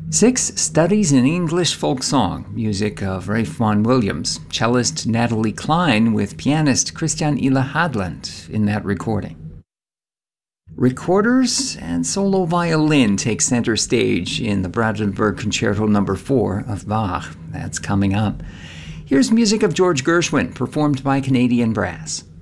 6. Studies in English Folk Song, music of Ralph Vaughan Williams, cellist Natalie Klein with pianist Christian Ila Hadland in that recording. Recorders and solo violin take center stage in the Brandenburg Concerto No. 4 of Bach. That's coming up. Here's music of George Gershwin, performed by Canadian Brass.